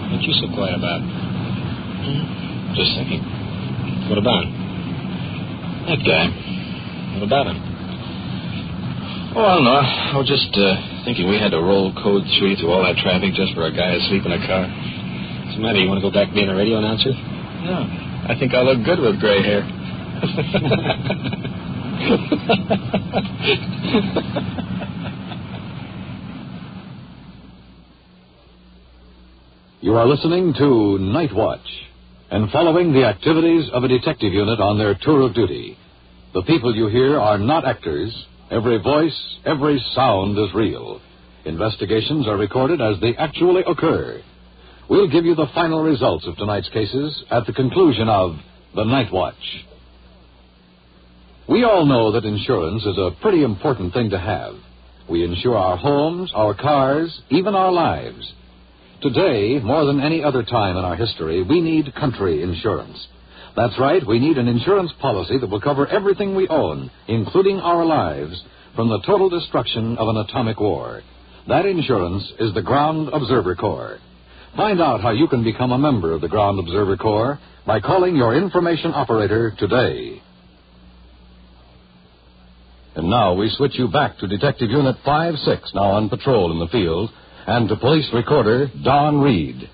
What you so quiet about? Just thinking. What about him? That guy. What about him? Oh, I don't know. I was just thinking we had to roll code 3 through all that traffic just for a guy asleep in a car. What's the matter? You want to go back being a radio announcer? No. I think I look good with gray hair. You are listening to Night Watch and following the activities of a detective unit on their tour of duty. The people you hear are not actors. Every voice, every sound is real. Investigations are recorded as they actually occur. We'll give you the final results of tonight's cases at the conclusion of The Night Watch. We all know that insurance is a pretty important thing to have. We insure our homes, our cars, even our lives. Today, more than any other time in our history, we need country insurance. That's right, we need an insurance policy that will cover everything we own, including our lives, from the total destruction of an atomic war. That insurance is the Ground Observer Corps. Find out how you can become a member of the Ground Observer Corps by calling your information operator today. And now we switch you back to Detective Unit 5-6, now on patrol in the field, and to police recorder Don Reed.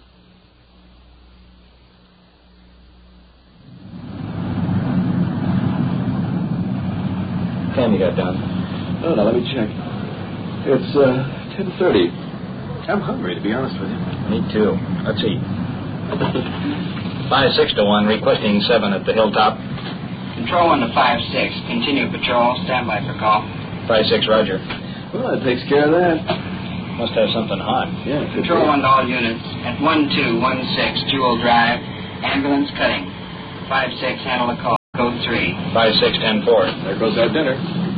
What time you got, Don? Oh, now let me check. It's 10:30. I'm hungry, to be honest with you. Me too. Let's eat. 5-6 to 1, requesting 7 at the Hilltop. Control 1 to 5-6. Continue patrol. Stand by for call. 5-6, roger. Well, that takes care of that. Must have something hot. Yeah, Control 1 to all units. At 1216 Jewel Drive. Ambulance cutting. 5-6, handle the call. Code 3. 5-6, 10-4. There goes our dinner.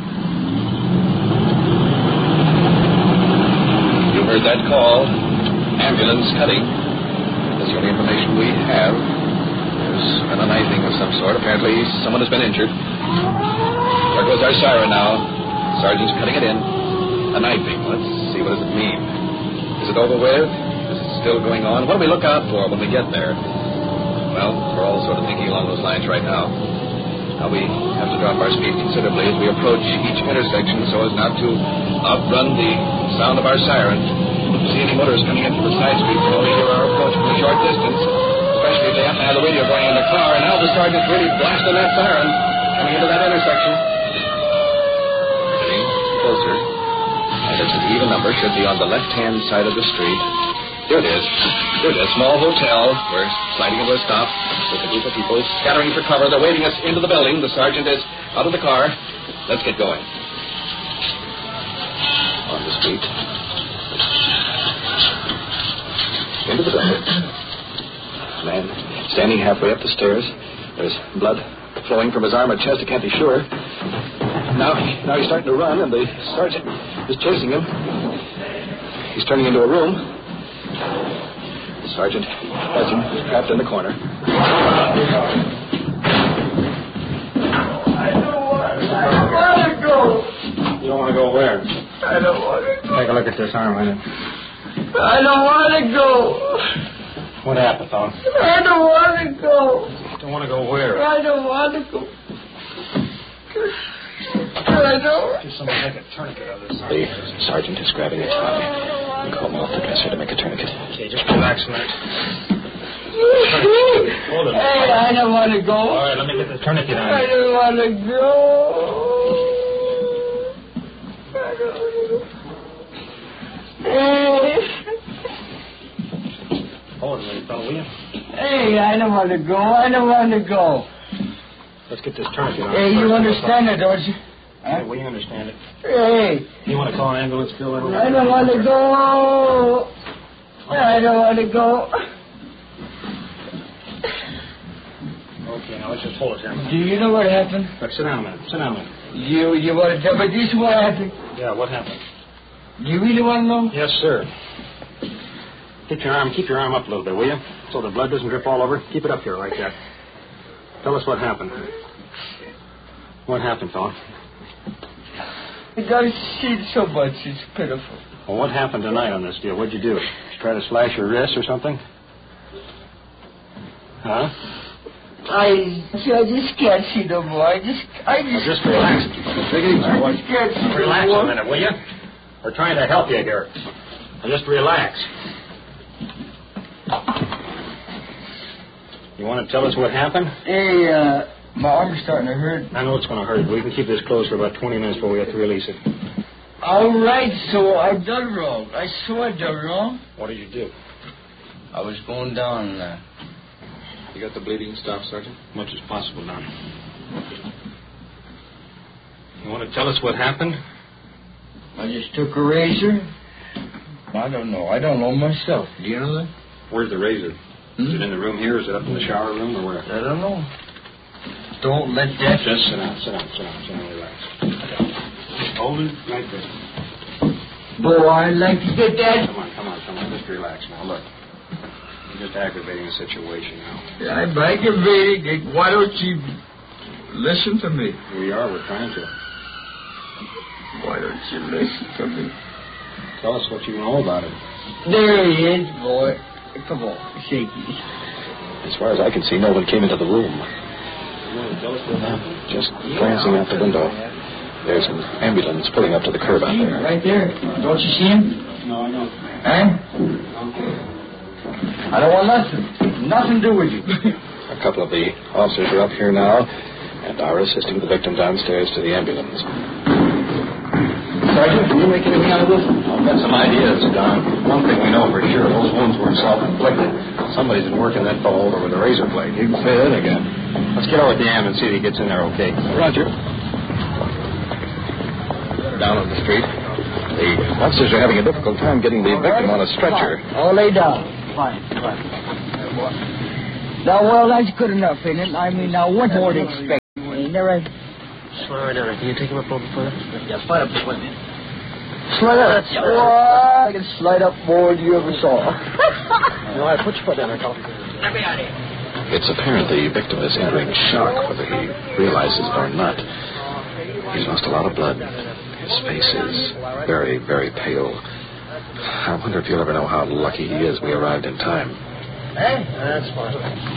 You heard that call. Ambulance cutting. That's the only information we have. There's been a knifing of some sort. Apparently, someone has been injured. There goes our siren now. Sergeant's cutting it in. A knifing. Let's see, what does it mean? Is it over with? Is it still going on? What do we look out for when we get there? Well, we're all sort of thinking along those lines right now. Now, we have to drop our speed considerably as we approach each intersection so as not to outrun the sound of our siren. If we see any motors coming in from the side streets, we'll only hear our approach from a short distance, especially if they happen to have the radio going in the car. And now the sergeant's really blasting that siren coming into that intersection. Getting closer. And it's an even number. Should be on the left-hand side of the street. Here it is. Here it is. Small hotel. We're sliding into a stop with a group of people scattering for cover. They're waving us into the building. The sergeant is out of the car. Let's get going. On the street. Into the building. Man standing halfway up the stairs. There's blood flowing from his arm or chest. I can't be sure. Now he's starting to run, and the sergeant is chasing him. He's turning into a room. The sergeant has him trapped in the corner. I don't want to go. You don't want to go where? I don't want to go. Take a look at this arm, will you? I don't want to go. What happened, Tom? I don't want to go. Don't want to go where? I don't want to go. I don't. Just someone make a tourniquet of this arm. The sergeant is grabbing a tie. You call him off the dresser to make a tourniquet. Okay, just relax a minute. Hold it. Hey, I don't want to go. All right, let me get the tourniquet on. I don't want to go. I don't want to go. Hey. Hold it, little fellow, will you? Hey, I don't want to go. I don't want to go. Let's get this tourniquet on. Hey, you understand it, don't you? Huh? We understand it. Hey. You want to call an ambulance, Bill? I don't want to go. I don't want to go. Okay, now let's just hold it here. Do you know what happened? Look, sit down a minute. Sit down a minute. You want to tell me this what happened? Yeah, what happened? Do you really want to know? Yes, sir. Keep your arm up a little bit, will you? So the blood doesn't drip all over. Keep it up here like that. Tell us what happened. What happened, Phil? I gotta see it so much. It's pitiful. Well, what happened tonight on this deal? What'd you do? Did you try to slash your wrist or something? Huh? I just can't see no more. I just Just relax. Biggie. I just can't see no Relax more. a minute, will you? We're trying to help you here. Now just relax. You want to tell us what happened? Hey, my arm's starting to hurt. I know it's going to hurt. We can keep this closed for about 20 minutes before we have to release it. All right, so I done wrong. I saw I done wrong. What did you do? I was going down. You got the bleeding stopped, Sergeant? As much as possible, Don. You want to tell us what happened? I just took a razor. I don't know. I don't know myself. Do you know that? Where's the razor? Is it in the room here? Is it up in the shower room or where? I don't know. Don't let that... Just sit down, relax. Hold it right there. Boy, I'd like to get that. Come on. Just relax now. Look. You're just aggravating the situation now. I'm aggravated. Why don't you listen to me? We are. We're trying to. Why don't you listen to me? Tell us what you know about it. There he is, boy. Come on, shaky. As far as I can see, no one came into the room. You want to tell us what happened? Just glancing out the window. There's an ambulance pulling up to the curb out there. Right there. Don't you see him? No, I know. Huh? I don't want nothing to do with you. A couple of the officers are up here now and are assisting the victim downstairs to the ambulance. Sergeant, can you make anything out of this? I've got some ideas, Don. One thing we know for sure, those wounds weren't self-inflicted. Somebody's been working that fellow over with a razor blade. You can say that again. Let's get over to the ambulance and see if he gets in there okay. Roger. Down on the street, the officers are having a difficult time getting the victim on a stretcher. I'll lay down. Fine. Now, well, that's good enough, ain't it? I mean, now, what more to expect? Ain't there a... Slide right over. Can you take him up a little further? Yeah, slide up this way, man. Slide up. I can slide up more than you ever saw. No, I put your foot down there, Colin. Let me out of here. It's apparent the victim is entering shock, whether he realizes it or not. He's lost a lot of blood. His face is very, very pale. I wonder if you'll ever know how lucky he is we arrived in time. Hey, that's fine.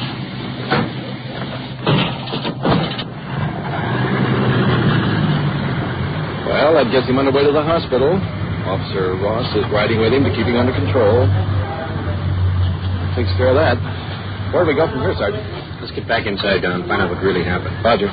Well, that gets him underway to the hospital. Officer Ross is riding with him to keep him under control. Takes care of that. Where do we go from here, Sergeant? Let's get back inside, Don, and find out what really happened. Roger.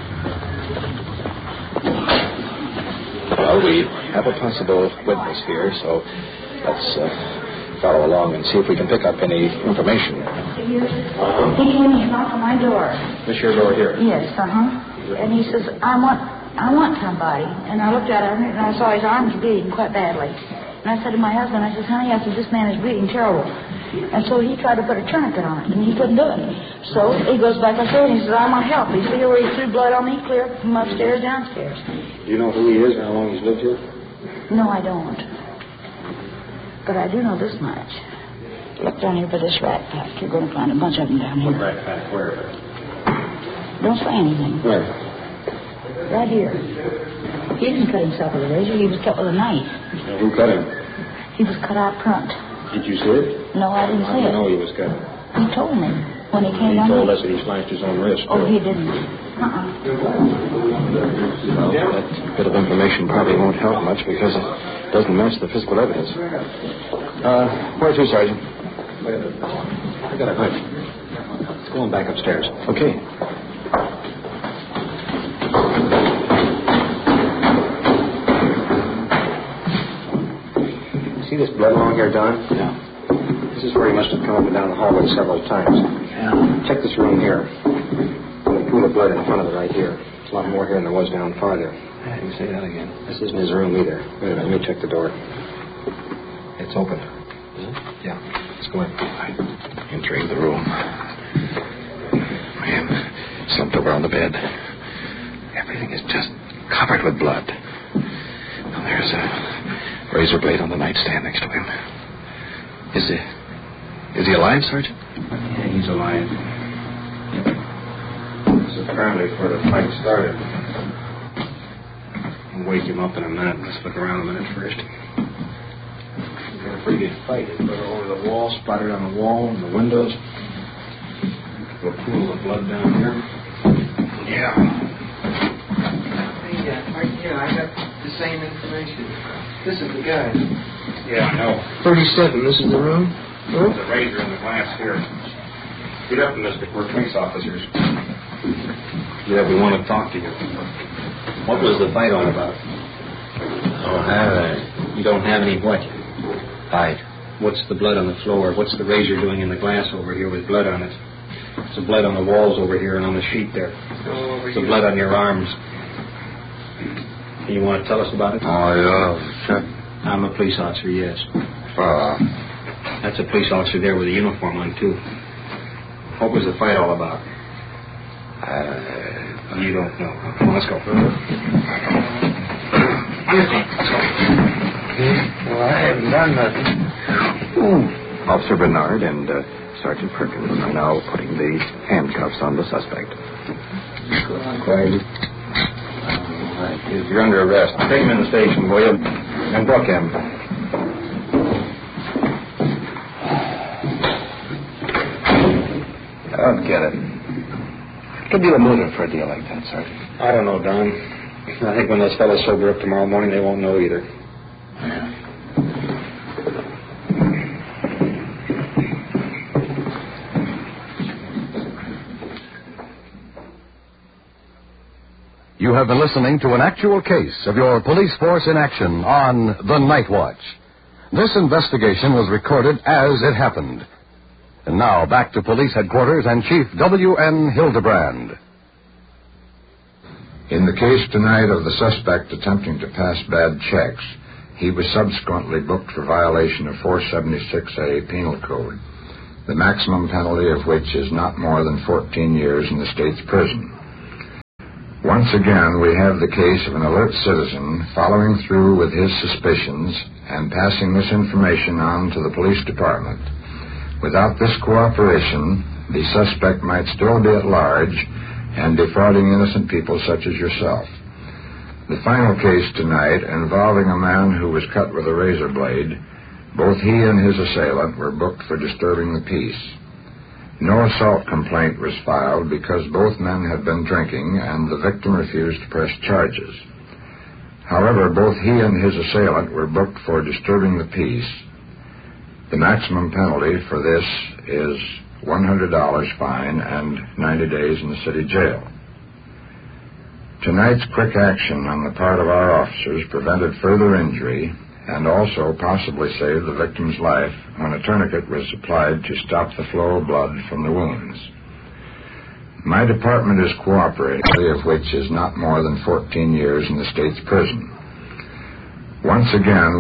Well, we have a possible witness here, so let's follow along and see if we can pick up any information. He came and knocked on my door. This your door here? Yes, And he says, I want somebody. And I looked at him, and I saw his arms bleeding quite badly. And I said to my husband, I said, honey, this man is bleeding terrible. And so he tried to put a tourniquet on it, and he couldn't do it. So he goes back upstairs, and he says, I want help. You see where he threw blood on me, clear from upstairs, downstairs. Do you know who he is and how long he's lived here? No, I don't. But I do know this much. Look down here by this rat pack. You're going to find a bunch of them down here. Right back. Where? Don't say anything. Where? Right here. He didn't cut himself with a razor. He was cut with a knife. Who cut him? He was cut out front. Did you see it? No, I didn't How see do you it. know he was cut? He told me when he came He down told here. us that he slashed his own wrist. Oh, he didn't. Well, that bit of information probably won't help much because it doesn't match the physical evidence. Where to, Sergeant? I got a hunch. Let's go on back upstairs. Okay. See this blood along here, Don? Yeah. This is where he must have come up and down the hallway several times. Yeah. Check this room here. The pool of blood in front of it right here. There's a lot more here than there was down farther. I didn't say that again. This isn't his room either. Wait a minute, let me check the door. It's open. Is it? Yeah. Let's go in. Entering the room. Man, slumped over on the bed. Everything is just covered with blood. Now there's a razor blade on the nightstand next to him. Is he alive, Sergeant? Yeah, he's alive. This is apparently where the fight started. I'll wake him up in a minute. Let's look around a minute first. We've got a pretty good fight. There's blood all over the wall, splattered on the wall and the windows. A pool of blood down here. Yeah. I got the same information. This is the guy. Yeah, I know. 37, this is the room? There's a razor in the glass here. Get up, mister. We're police officers. Yeah, we want to talk to you. What was the fight all about? Don't have any. You don't have any what? Fight. What's the blood on the floor? What's the razor doing in the glass over here with blood on it? It's the blood on the walls over here and on the sheet there. It's the blood on your arms. You want to tell us about it? Oh, yeah, sure. I'm a police officer, yes. That's a police officer there with a uniform on, too. What was the fight all about? You don't know. Come on, let's go. Let's go. Well, I haven't done nothing. Officer Bernard and Sergeant Perkins are now putting the handcuffs on the suspect. Quiet. You're under arrest. Take him in the station, will you? And book him. I don't get it. Could be a motive for a deal like that, Sergeant. I don't know, Don. I think when those fellows sober up tomorrow morning, they won't know either. Yeah. You have been listening to an actual case of your police force in action on The Night Watch. This investigation was recorded as it happened. And now back to police headquarters and Chief W.N. Hildebrand. In the case tonight of the suspect attempting to pass bad checks, he was subsequently booked for violation of 476A Penal Code, the maximum penalty of which is not more than 14 years in the state's prison. Once again, we have the case of an alert citizen following through with his suspicions and passing this information on to the police department. Without this cooperation, the suspect might still be at large and defrauding innocent people such as yourself. The final case tonight, involving a man who was cut with a razor blade, both he and his assailant were booked for disturbing the peace. No assault complaint was filed because both men had been drinking and the victim refused to press charges. However, both he and his assailant were booked for disturbing the peace. The maximum penalty for this is $100 fine and 90 days in the city jail. Tonight's quick action on the part of our officers prevented further injury and also possibly saved the victim's life when a tourniquet was applied to stop the flow of blood from the wounds. My department is cooperating, of which is not more than 14 years in the state's prison. Once again,